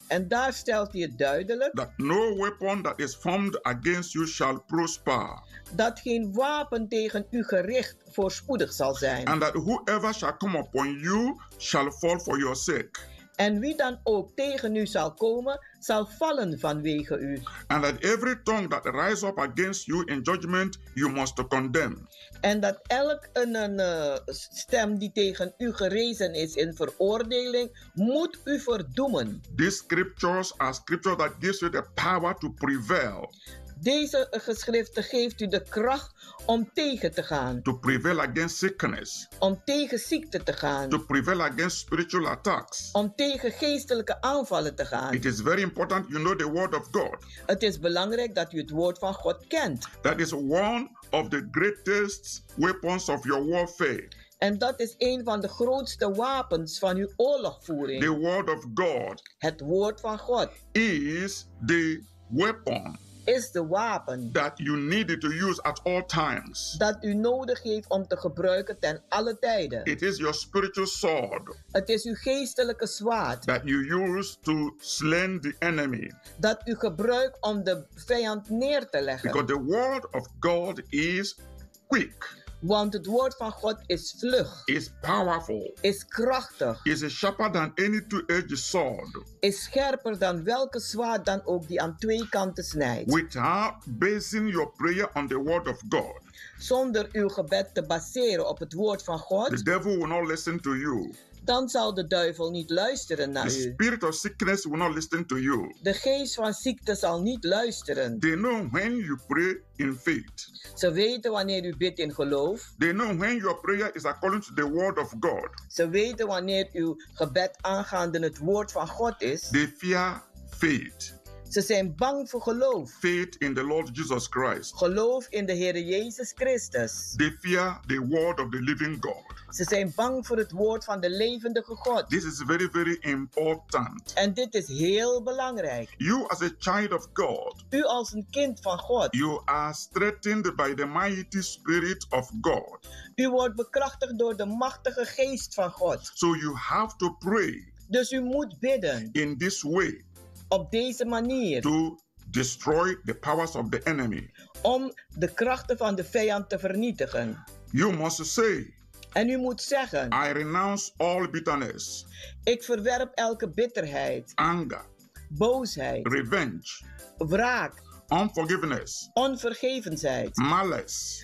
En daar stelt hij het duidelijk that no weapon that is formed against you shall prosper, dat geen wapen tegen u gericht voorspoedig zal zijn. and that whoever shall come upon you shall fall for your sake, En wie dan ook tegen u zal komen, zal vallen vanwege u. and that every tongue that rise up against you in judgment you must condemn. En dat elk een stem die tegen u gerezen is in veroordeling, moet u verdoemen. These scriptures are scriptures that gives you the power to prevail, Deze geschriften geeft u de kracht om tegen te gaan. to prevail against sickness, Om tegen ziekte te gaan. to prevail against spiritual attacks. Om tegen geestelijke aanvallen te gaan. It is very important you know the word of God. Het is belangrijk dat u het woord van God kent. That is one of the greatest weapons of your warfare. En dat is een van de grootste wapens van uw oorlogvoering. The word of God Het woord van God is the weapon is de wapen that you need to use at all times. dat u nodig heeft om te gebruiken ten alle tijden. It is your spiritual sword Het is uw geestelijke zwaard that you use to slay the enemy. dat u gebruikt om de vijand neer te leggen. Because the word of God is quick, Want het woord van God is vlug, is powerful, is krachtig, is sharper than any two-edged sword, is scherper dan welke zwaard dan ook die aan twee kanten snijdt. without basing your prayer on the word of God. Zonder uw gebed te baseren op het woord van The God, devil will not listen to you. dan zal de duivel niet luisteren The naar u. spirit of sickness will not listen to you. De geest van ziekte zal niet luisteren. They know when you pray in faith. Ze weten wanneer u bidt in geloof. They know when your prayer is according to the word of God. Ze weten wanneer uw gebed aangaande het woord van God is. They fear faith. Ze zijn bang voor geloof. Faith in the Lord Jesus Christ. Geloof in de Heer Jezus Christus. They fear the word of the living God. Ze zijn bang voor het woord van de levendige God. This is very, very important. En dit is heel belangrijk. You as a child of God, U als een kind van God. you are strengthened by the mighty spirit of God. U wordt bekrachtigd door de machtige geest van God. So you have to pray Dus u moet bidden in this way op deze manier to destroy the powers of the enemy. om de krachten van de vijand te vernietigen. You must say, En u moet zeggen, I renounce all bitterness, ik verwerp elke bitterheid, anger, boosheid, revenge, wraak, unforgiveness, onvergevensheid, malice,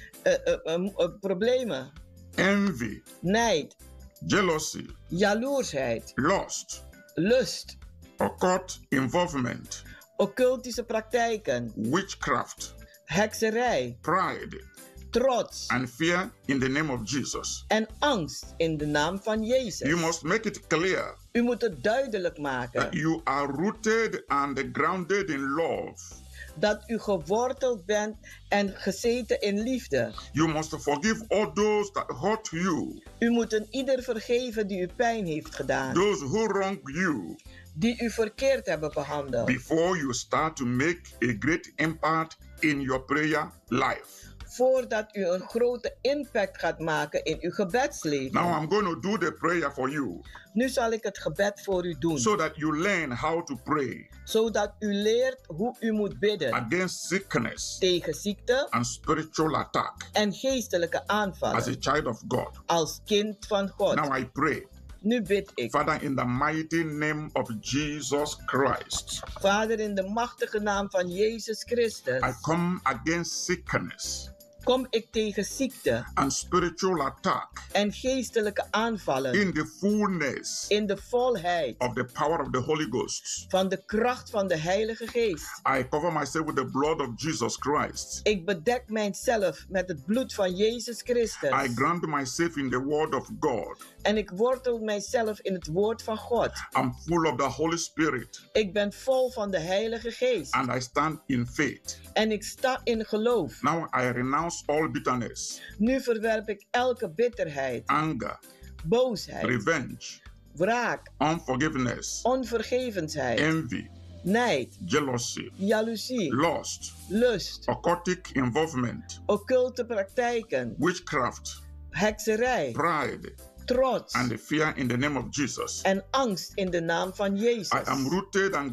problemen, envy, nijd, jealousy, jaloersheid, lust, lust, occult involvement, occultische praktijken, witchcraft, hekserij, pride, trots and fear in the name of Jesus. en angst in de naam van Jezus. You must make it clear U moet het duidelijk that maken you are rooted and grounded in love. dat u geworteld bent en gezeten in liefde. You must forgive all those that hurt you, U moet een ieder vergeven die u pijn heeft gedaan, those who wrong you, die u verkeerd hebben behandeld, before you start to make a great impact in your prayer life. voordat u een grote impact gaat maken in uw gebedsleven. Now I'm going to do the prayer for you Nu zal ik het gebed voor u doen, so that you learn how to pray zodat u leert hoe u moet bidden against sickness tegen ziekte and spiritual attack en geestelijke as a aanvallen child of God. als kind van God. Now I pray, Nu bid ik, Father, in the mighty name of Jesus Christ, Vader, in de machtige naam van Jezus Christus, I come against sickness kom ik tegen ziekte and spiritual attack en geestelijke aanvallen in the fullness in de volheid of the power of the Holy Ghost. van de kracht van de Heilige Geest. I cover myself with the blood of Jesus Christ. Ik bedek mijzelf met het bloed van Jezus Christus. I ground myself in the word of God. En ik wortel mijzelf in het woord van God. I'm full of the Holy Spirit Ik ben vol van de Heilige Geest. and I stand in faith. En ik sta in geloof. Now I renounce all bitterness, Nu verwerp ik elke bitterheid, anger, boosheid, revenge, wraak, unforgiveness, onvergevensheid, envy, nijd, jealousy, jaloezie, lust, lust, occultic involvement, occulte praktijken, witchcraft, hekserij, pride, trots and fear in the name of Jesus. en angst in de naam van I Jezus. am rooted and